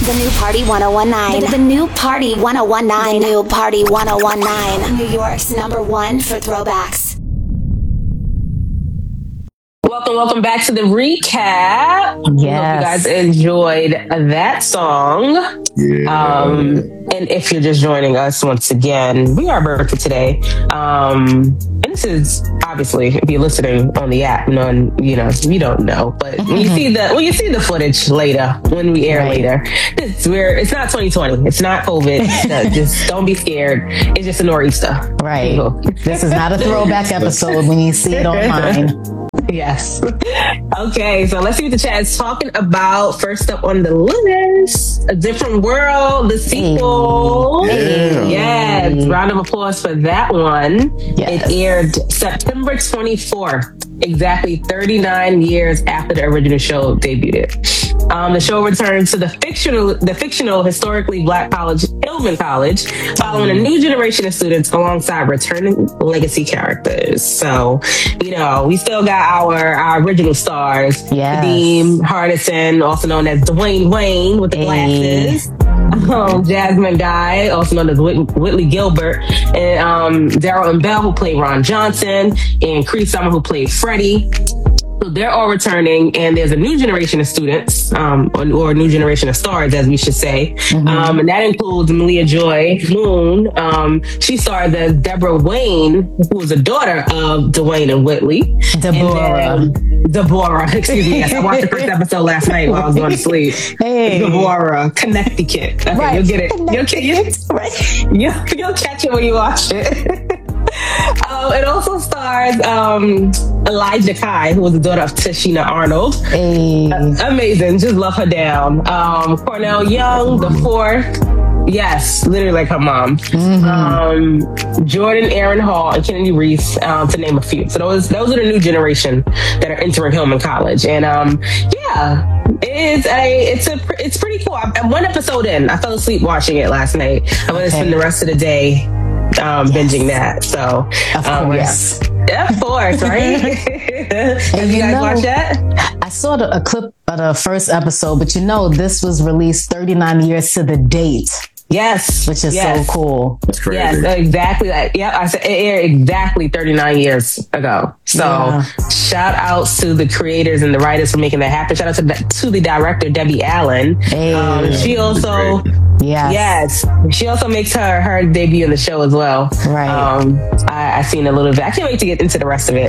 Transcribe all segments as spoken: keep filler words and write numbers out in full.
The new Party one oh one nine. The, the new Party one oh one nine. The new Party one oh one nine. New York's number one for throwbacks. Welcome, welcome back to the recap. Yes. Hope you guys enjoyed that song. Yeah. Um, and if you're just joining us once again, we are birthday today. Um, and this is obviously, if you're listening on the app, none, you know, you don't know, but when you see the when you see the footage later, when we air Right. later, it's we're it's not twenty twenty, it's not COVID. No, just don't be scared. It's just a nor'easter. Right. This is not a throwback episode when you see it online. Yes. Okay, so let's see what the chat is talking about. First up on the list, A Different World, the sequel. Yeah. Yes, round of applause for that one. Yes. It aired September twenty-fourth, exactly thirty-nine years after the original show debuted. Um, the show returns to the fictional, the fictional historically black college, Hillman College, following a new generation of students alongside returning legacy characters. So, you know, we still got our, our original stars, Yes. Kadeem Hardison, also known as Dwayne Wayne with the Hey. glasses. Um, Jasmine Guy, also known as Whit- Whitley Gilbert, and um, Daryl and Bell, who played Ron Johnson, and Cree Summer, who played Freddie. So they're all returning, and there's a new generation of students, um, or, or a new generation of stars, as we should say. Mm-hmm. Um, and that includes Malia Joy Moon. Um, she starred as Deborah Wayne, who was a daughter of Dwayne and Whitley. Deborah. And then, Deborah, excuse me. Yes, I watched the first episode last night while I was going to sleep. Hey. Deborah, Connecticut. Okay, Right. you'll get it. You'll, get it. Right. You'll, you'll catch it when you watch it. Um, it also stars um, Elijah Kai, who was the daughter of Tashina Arnold. Hey. Amazing. Just love her down. Um, Cornell Young, the fourth. Yes, literally like her mom. Mm-hmm. Um, Jordan Aaron Hall and Kennedy Reese, um, to name a few. So those those are the new generation that are entering Hillman College. And um, yeah, it's a it's a it's pretty cool. I'm one episode in. I fell asleep watching it last night. I'm gonna Okay. spend the rest of the day um, binging that. So Of um, course. yeah. Of course, right? Have you you guys know- watched that? I saw the, a clip of the first episode, but you know, this was released thirty-nine years to the date, Yes. which is yes. so cool. That's crazy. Yes, exactly. That. Yep, I said it aired exactly thirty-nine years ago. So Yeah. shout out to the creators and the writers for making that happen. Shout out to the, to the director, Debbie Allen. Hey. Um, she also, Yes. yes, she also makes her her debut in the show as well. Right. Um, I, I seen a little bit. I can't wait to get into the rest of it.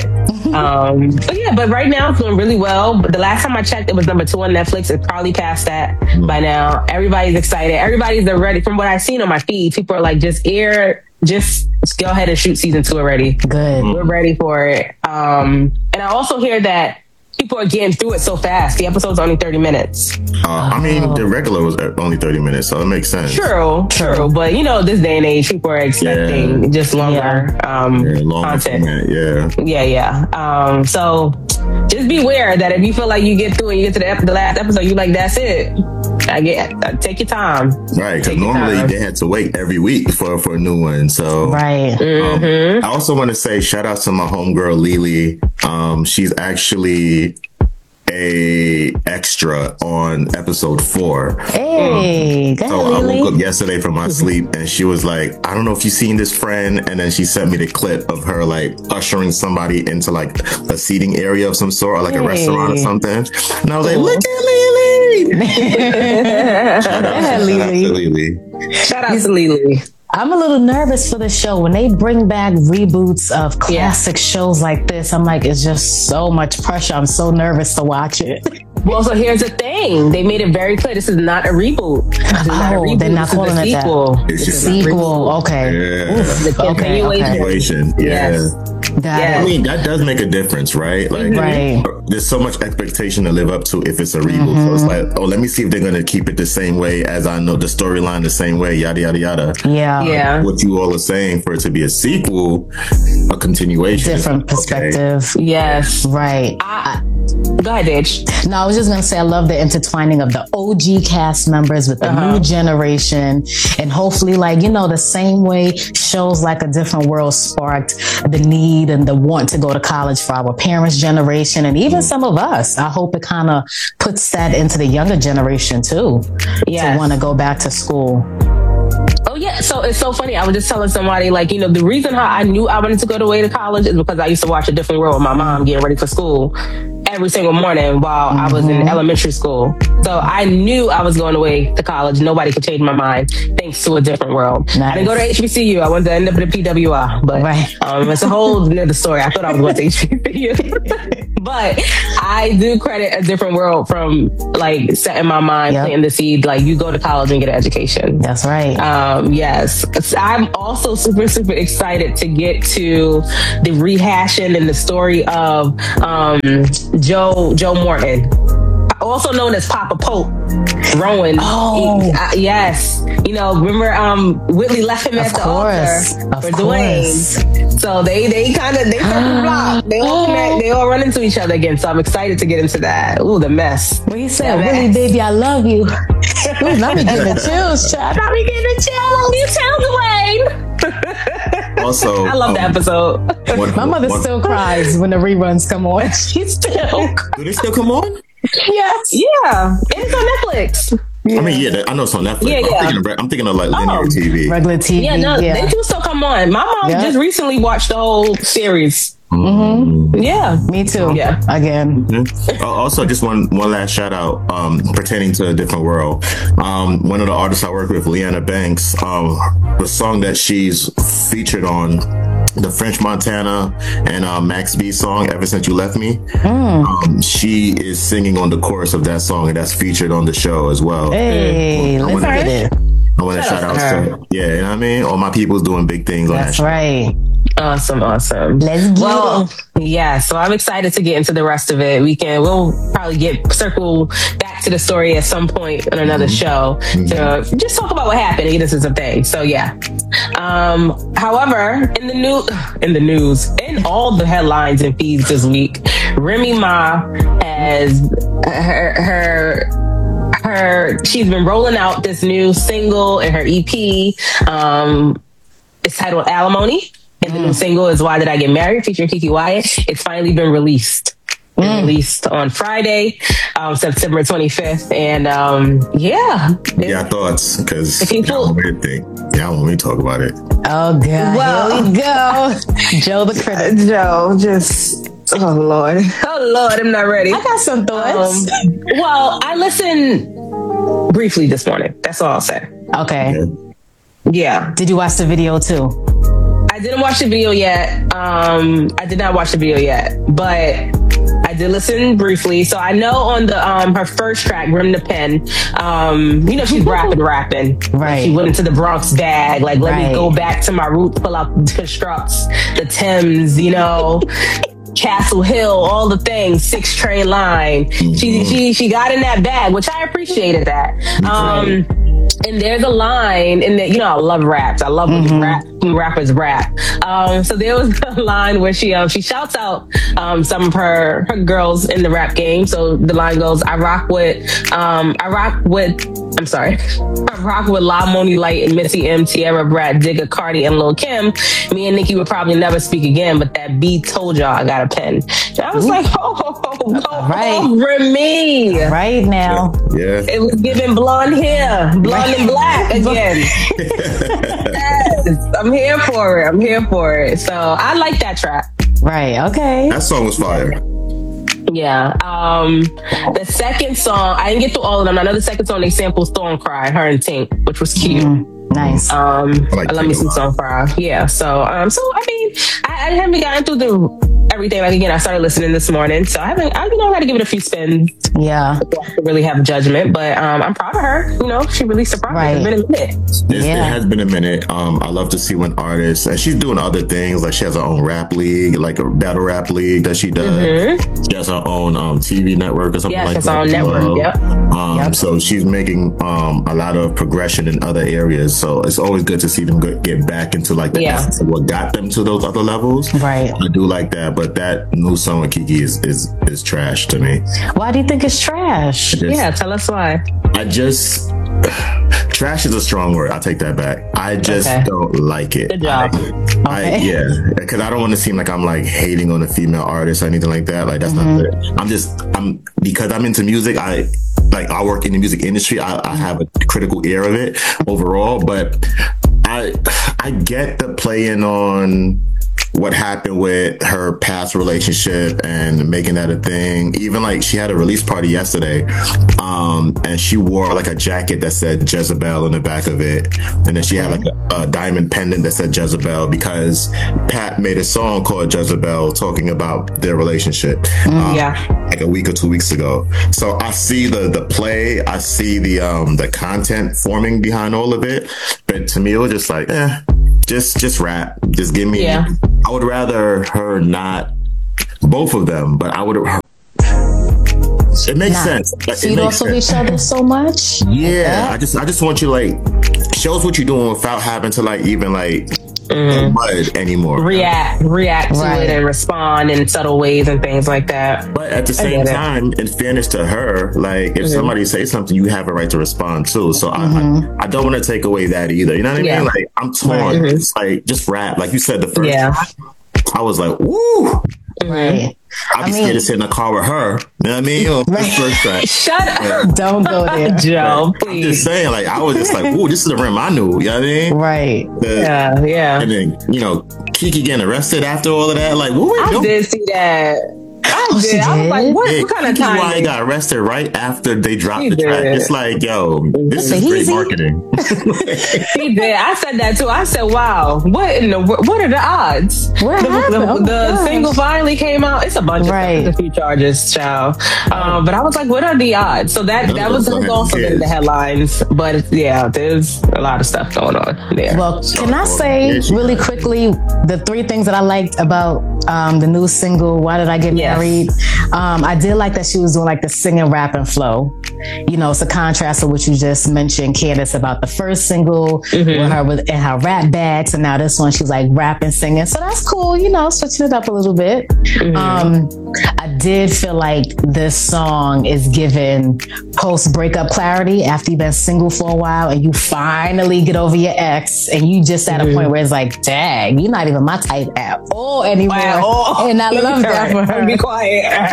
um, but yeah, but right now it's doing really well. But the last time I checked, it was number two on Netflix. It's probably past that by now. Everybody's excited. Everybody's ready. From what I've seen on my feed, people are like, just air, just, just go ahead and shoot season two already. Good. We're ready for it. Um, and I also hear that people are getting through it so fast. The episode's only thirty minutes. Uh, I mean, the regular was only thirty minutes, so it makes sense. True, true. But you know, this day and age, people are expecting Yeah. just longer um, Yeah, long content. format, yeah. Yeah, yeah. Um, so just beware that if you feel like you get through and you get to the, ep- the last episode, you like, that's it. I get, uh, take your time. Right, because Take your normally time. they had to wait every week for, for a new one. So, Right. Mm-hmm. um, I also want to say shout out to my homegirl Lily. Um, she's actually a extra on episode four. Hey, go So ahead, I woke Lily. up yesterday from my sleep and she was like, I don't know if you've seen this friend. And then she sent me the clip of her like ushering somebody into like a seating area of some sort or like a Hey. restaurant or something. And I was like, look at Lily. Shout out, Yeah, shout out Lily. to Lily. Shout out to Lily. I'm a little nervous for the show. When they bring back reboots of classic shows like this, I'm like, it's just so much pressure. I'm so nervous to watch it. Well, so here's the thing. They made it very clear. This is not a reboot. This is not a Oh, reboot. they're not This is a calling it that. sequel. It's This just is not a Sequel. reboot. Okay. Yeah. Oof. The Okay. continuation. Okay. Situation. Yeah. Yes. Got Yes. I it. mean, that does make a difference, right? Like, Right. there's so much expectation to live up to if it's a reboot. So it's like, oh, let me see if they're going to keep it the same way as I know the storyline the same way, yada, yada, yada. Yeah. Yeah. What you all are saying for it to be a sequel, a continuation. Different Okay. perspective. Yes. Right. I, Go ahead, Dage. No, I was just going to say I love the intertwining of the O G cast members with the uh-huh. new generation. And hopefully, like, you know, the same way shows like A Different World sparked the need and the want to go to college for our parents' generation and even some of us. I hope it kind of puts that into the younger generation too, yes. to want to go back to school. Oh yeah, so it's so funny. I was just telling somebody, like, you know, the reason how I knew I wanted to go away to college is because I used to watch A Different World with my mom getting ready for school every single morning while mm-hmm. I was in elementary school. So I knew I was going away to college. Nobody could change my mind thanks to A Different World. Nice. I didn't go to H B C U. I wanted to end up at a P W I, but right. um, it's a whole other story. I thought I was going to H B C U. But I do credit A Different World from like setting my mind, yep. planting the seed, like you go to college and get an education. That's right. Um, yes. I'm also super, super excited to get to the rehashing and the story of um, Joe Joe Morton, also known as Papa Pope, Rowan. Oh, he, uh, yes. You know, remember um, Whitley left him of at the course. altar of for course. Dwayne. So they they kind of they the block. They all connect, they all run into each other again. So I'm excited to get into that. Ooh, the mess. When he said, "Whitley, baby, I love you." Ooh, not me getting the chills, child. Not me getting the chills. You tell Dwayne. Also, I love um, the episode. One, My mother one, still cries when the reruns come on. She still. Do they still come on? Yes. Yeah. It's on Netflix. Yeah. I mean, yeah, I know it's on Netflix. Yeah, yeah. I'm, thinking of, I'm thinking of like linear oh, T V. Regular T V. Yeah, no, yeah. they do still come on. My mom yeah. just recently watched the whole series. Mm-hmm. Yeah, me too. Yeah, again. Mm-hmm. Uh, also, just one one last shout out um, pertaining to A Different World. Um, one of the artists I work with, Leanna Banks, um, the song that she's featured on, the French Montana and uh, Max B song, "Ever Since You Left Me," mm. um, she is singing on the chorus of that song, and that's featured on the show as well. Hey, let's get it. I want to shout out to, yeah, you know what I mean? All my people's doing big things on That's that show. right. Awesome, awesome. Let's get well, it. Yeah, so I'm excited to get into the rest of it. We can, we'll probably get circle back to the story at some point on another mm-hmm. show mm-hmm. to just talk about what happened and get into some things. So yeah. Um, however, in the new, in the news, in all the headlines and feeds this week, Remy Ma has her, her, her, she's been rolling out this new single and her E P. Um, it's titled Alimony. And the new single is Why Did I Get Married, featuring Kiki Wyatt. It's finally been released. Mm. Released on Friday, um, September twenty-fifth. And um, yeah. Yeah, thoughts, because y'all want me to think. Y'all want me to talk about it. Oh, God. Well, here we go. Joe the critic. Joe, just... Oh, Lord. Oh, Lord, I'm not ready. I got some thoughts. Um, well, I listened briefly this morning. That's all I'll say. Okay. okay. Yeah. Did you watch the video, too? I didn't watch the video yet. Um, I did not watch the video yet, but I did listen briefly. So I know on the um, her first track, Rim the Pen, um, you know, she's rapping, rapping. Right. She went into the Bronx bag. Like, let right. me go back to my roots, pull out the constructs, the Thames, you know, Castle Hill, all the things, six train line. Mm-hmm. She she she got in that bag, which I appreciated that. Um, and there's a line in that, you know, I love raps. I love when mm-hmm. rap, when rappers rap. Um, so there was a line where she um, she shouts out um, some of her her girls in the rap game. So the line goes, "I rock with um, I rock with." I'm sorry. I rock with La Moni Light and Missy M, Tierra, Brad, Digga, Cardi, and Lil' Kim. Me and Nicki would probably never speak again, but that beat told y'all I got a pen. And I was Ooh. like, oh, oh, oh, oh right. over me. Right now. Yeah. It was giving blonde hair, blonde right. and black again. Yes, I'm here for it. I'm here for it. So I like that track. Right. Okay. That song was fire. Yeah. Um, the second song, I didn't get through all of them. I know the second song they sampled Storm Cry, her and Tink, which was cute. Mm, nice. Um, I, like I love me some Storm Cry. Yeah. So, um, so I mean, I, I haven't gotten through the everything. Like again, I started listening this morning, so I haven't. I you know, I got to give it a few spins. Yeah. To really have a judgment, but um, I'm proud of her. You know, she released a project. Right. It's been a minute. It's, yeah. It has been a minute. Um, I love to see when artists, and she's doing other things. Like she has her own rap league, like a battle rap league that she does. Mm-hmm. She has her own um, T V network or something yeah, like that. Yeah, she has her own network. Yep. Um, yep. So she's making um, a lot of progression in other areas. So it's always good to see them get back into like the yeah. essence of what got them to those other levels. Right. I do like that, but but that new song with Kiki is is, is trash to me. Why do you think it's trash? Just, yeah, tell us why. I just trash is a strong word. I'll take that back. I just okay. don't like it. Good job. I, I yeah, because I don't want to seem like I'm like hating on a female artist or anything like that. Like that's mm-hmm. not good. I'm just I'm because I'm into music. I like I work in the music industry. I, I have a critical ear of it overall, but I I get the playing on what happened with her past relationship and making that a thing. Even like she had a release party yesterday, um, and she wore like a jacket that said Jezebel in the back of it, and then she had like a, a diamond pendant that said Jezebel because Pat made a song called Jezebel talking about their relationship. Mm, um, yeah, like a week or two weeks ago. So I see the the play, I see the um the content forming behind all of it, but to me it was just like, eh. Just, just rap. Just give me. Yeah. I would rather her not both of them, but I would. Her, it makes nah. sense. Like, Feed off of each other so much. Yeah, I just, I just want you like show us what you're doing without having to like even like mm. mud anymore. React, react to right. it and respond in subtle ways and things like that. But at the same time, in fairness to her, like if mm-hmm. somebody says something, you have a right to respond too. So mm-hmm. I, I, I don't want to take away that either. You know what I yeah. mean? Like I'm torn. Right. It's like just rap, like you said the first yeah. time. I was like, woo. Right. I'd be I mean, scared to sit in a car with her. You know what I mean? Oh, right. first track. Shut up. Yeah. Don't go there. Joe, right. I'm just saying, like, I was just like, ooh, this is the rim I knew. You know what I mean? Right. The, yeah, yeah. And then, you know, Kiki getting arrested after all of that. Like, what were you I doing? did see that. I Oh, did. she I was did? like, what, Yeah, what kind of Kiki time? Wyatt got arrested right after they dropped She the track. did. It's like, yo, this That's is great easy. marketing. He did. I said that too. I said, "Wow, what in the what are the odds?" What the happened? the, Oh my the gosh. single finally came out. It's a bunch Right. of a few charges, child. Um, but I was like, "What are the odds?" So that that was Go ahead, also kids. in the headlines. But yeah, there's a lot of stuff going on there. Well, can I say Yeah, she really does. quickly the three things that I liked about um, the new single, Why Did I Get Yes. Married? Um, I did like that she was doing like the singing, rapping flow. You know, it's a contrast to what you just mentioned, Candace, about the first single Mm-hmm. with her with in her rap bags, and now this one she's like rapping, singing. So that's cool, you know, switching it up a little bit. Mm-hmm. Um, I did feel like this song is giving post breakup clarity after you've been single for a while and you finally get over your ex and you just at Mm-hmm. a point where it's like, dang, you're not even my type at all anymore. At all. And I Let me love that try. for her. Be quiet.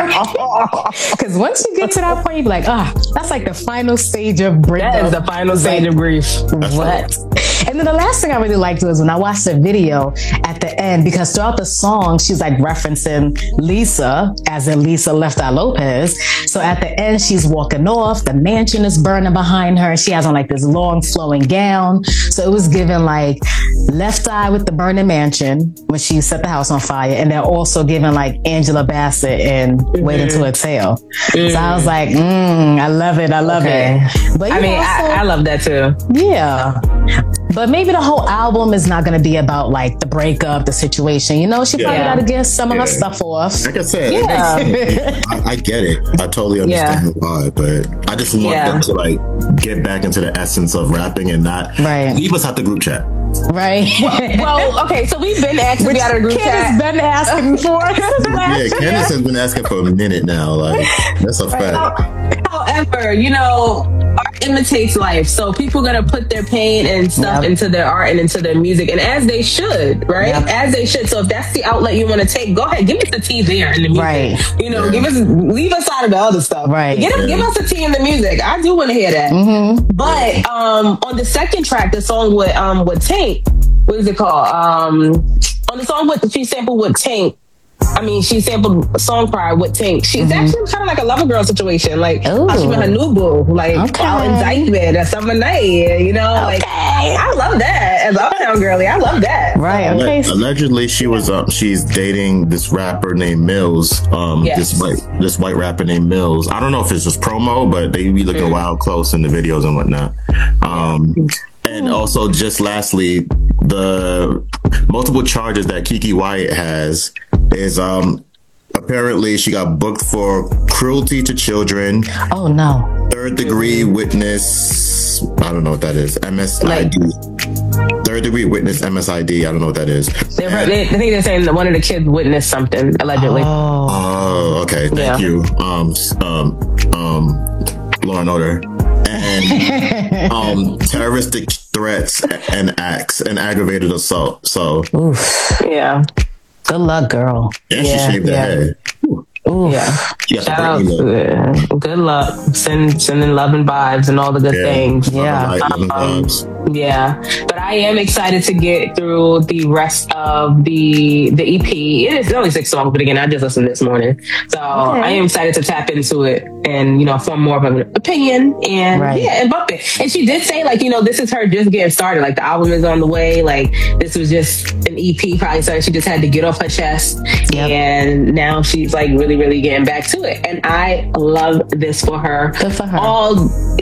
Because once you get to that point, you're like, ah, that's like the final stage of breakup. That is the final stage of grief. What? And then the last thing I really liked was when I watched the video at the end, because throughout the song, she's like referencing Lisa, as in Lisa Left Eye Lopez. So at the end, she's walking off, the mansion is burning behind her. She has on like this long flowing gown. So it was given like Left Eye with the burning mansion when she set the house on fire. And they're also giving like Angela Bassett in Mm-hmm. Waiting to Exhale. Mm. So I was like, mm, I love it. I love Okay. it. But I you mean, know, I, also- I love that too. yeah. But maybe the whole album is not going to be about like the breakup, the situation. You know, she probably Yeah. got to get some of her Yeah. stuff off. Like I said, Yeah. I, I get it. I totally understand why, but I just want Yeah. them to like get back into the essence of rapping and not Right. leave us out the group chat. Right. Well, okay, so we've been asked to be out of the group Kid has chat. been asking for Yeah, Candace has been asking for a minute now. Like that's a fact. However, you know, art imitates life. So people are going to put their pain and stuff Yep. into their art and into their music. And as they should, right? Yep. As they should. So if that's the outlet you want to take, go ahead. Give us the tea there in the music. Right. You know, give us, leave us out of the other stuff. Right. Give, us- give us the tea in the music. I do want to hear that. Mm-hmm. But um, on the second track, the song with, um, with Tank, what is it called? Um, on the song with, she sampled with Tank. I mean, she sampled Song Cry with Tank. She's Mm-hmm. actually kind of like a lover girl situation. Like, Ooh. how she with her new boo. Like, Okay. all indictment or summer night. You know? Like, I love that. As Uptown Girly, I love that. Right. So, Okay. Allegedly, she was um, she's dating this rapper named Mills. Um, Yes. this white this white rapper named Mills. I don't know if it's just promo, but they be looking Mm. wild close in the videos and whatnot. Um, and also, just lastly, the multiple charges that Kiki Wyatt has is um apparently she got booked for cruelty to children, Oh, no. third degree witness. I don't know what that is. M S I D. Third third degree witness M S I D. I don't know what that is. They, they, I think they're saying that one of the kids witnessed something allegedly. Oh, oh okay. Thank Yeah. you, um, um, um, Law and Order, and um, terroristic threats and acts and aggravated assault. So, oof. Yeah. Good luck, girl. and Yeah, she shaved her yeah. head. Oof. Yeah. She got the Shout out. Britney look. Yeah. Good luck. Send sending love and vibes and all the good Yeah. things. Yeah. Like, loving Um, vibes. Yeah, but I am excited to get through the rest of the the E P. It is only six songs, but again, I just listened this morning, so I am excited to tap into it and you know form more of an opinion and Right. yeah, and bump it. And she did say like you know this is her just getting started. Like the album is on the way. Like this was just an E P, probably so she just had to get off her chest, Yep. and now she's like really really getting back to it. And I love this for her. Good for her. All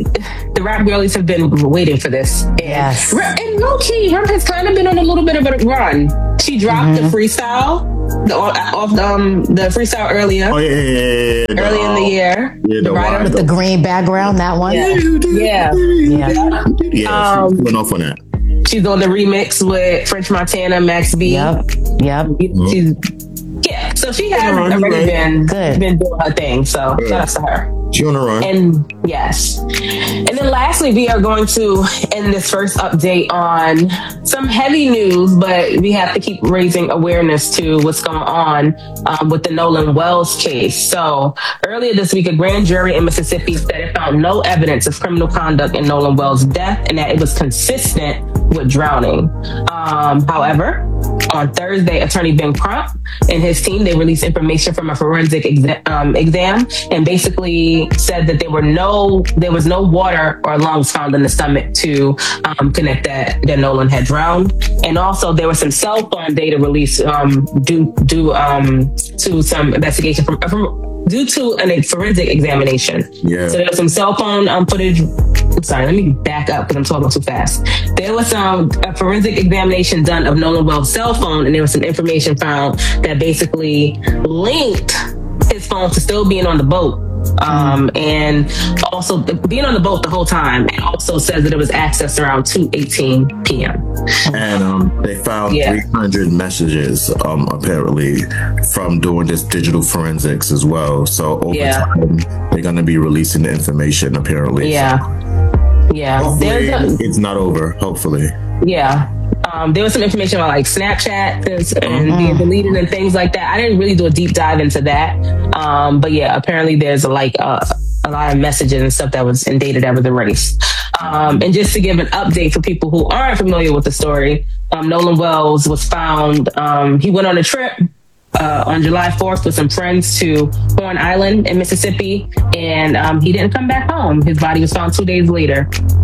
the rap girlies have been waiting for this. And Yes. and low key, Rim has kind of been on a little bit of a run. She dropped Mm-hmm. the freestyle, the off um the freestyle earlier, Oh yeah, yeah, yeah, yeah. early in the year. Yeah, the the wide- writer, The green background, that one. Yeah. Yeah. Yeah. Yeah, Um, she went off on that. she's on the remix with French Montana, Max B. Yep. Yep. She's yeah, so she has Yeah, already right. been Good. been doing her thing. So Yeah. shout out to her. She on the run. And yes. And then lastly, we are going to end this first update on some heavy news, but we have to keep raising awareness to what's going on um, with the Nolan Wells case. So earlier this week, a grand jury in Mississippi said it found no evidence of criminal conduct in Nolan Wells' death and that it was consistent with drowning. Um, however, on Thursday, attorney Ben Crump and his team, they released information from a forensic exa- um, exam and basically said that there were no, there was no water or lungs found in the stomach to um, connect that, that Nolan had drowned. And also there was some cell phone data released um, due, due um, to some investigation from, from due to an, a forensic examination. Yeah. So there was some cell phone um, footage. I'm sorry, let me back up because I'm talking too fast. There was some a forensic examination done of Nolan Wells' cell phone, and there was some information found that basically linked his phone to still being on the boat. Um, and also being on the boat the whole time. It also says that it was accessed around two eighteen p.m. And um, they found Yeah. three hundred messages, um, apparently, from doing this digital forensics as well. So over Yeah. time, they're going to be releasing the information, apparently. Yeah. Yeah. Hopefully, There's a, it's not over. Hopefully. yeah. Um, there was some information about like Snapchat and, and being deleted and things like that. I didn't really do a deep dive into that. Um, but yeah, apparently there's like uh, a lot of messages and stuff that was in data that was erased. Um, and just to give an update for people who aren't familiar with the story, um, Nolan Wells was found, um, he went on a trip Uh, on July fourth with some friends to Horn Island in Mississippi, and um, he didn't come back home. His body was found two days later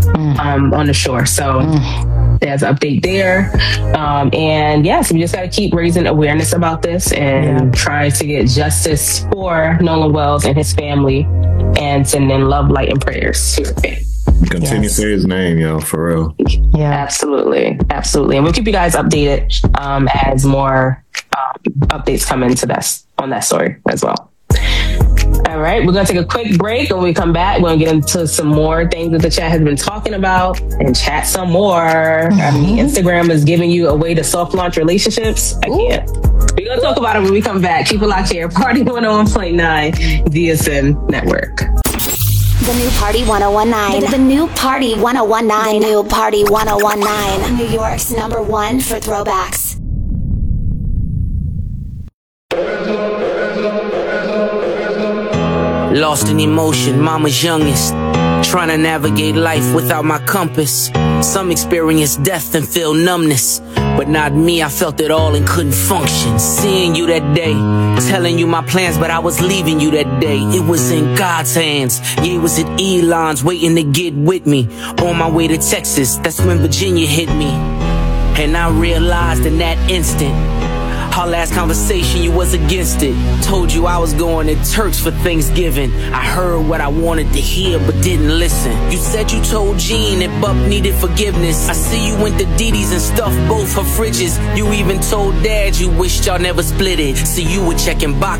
um, on the shore. So there's an update there. Um, and yeah, so we just got to keep raising awareness about this and try to get justice for Nolan Wells and his family and sending love, light, and prayers to his family. Continue Yes. to say his name, yo, for real. Yeah. Absolutely. Absolutely. And we'll keep you guys updated um, as more um, updates come into that, on that story as well. All right. We're going to take a quick break. When we come back, we're going to get into some more things that the chat has been talking about and chat some more. I mean, Instagram is giving you a way to soft launch relationships. I can't. We're going to talk about it when we come back. Keep it locked here. Party one oh one point nine D S N Network. The new Party one oh one nine. The new Party one oh one nine. The new Party one oh one nine. New York's number one for throwbacks. Lost in emotion, mama's youngest. Trying to navigate life without my compass. Some experience death and feel numbness, but not me. I felt it all and couldn't function. Seeing you that day, telling you my plans, but I was leaving you that day. It was in God's hands. Yeah, it was at Elon's waiting to get with me. On my way to Texas, that's when Virginia hit me. And I realized in that instant, our last conversation, you was against it. Told you I was going to Turks for Thanksgiving. I heard what I wanted to hear, but didn't listen. You said you told Jean that Buck needed forgiveness. I see you went to Dee Dee's and stuffed both her fridges. You even told Dad you wished y'all never split it. See, you were checking boxes.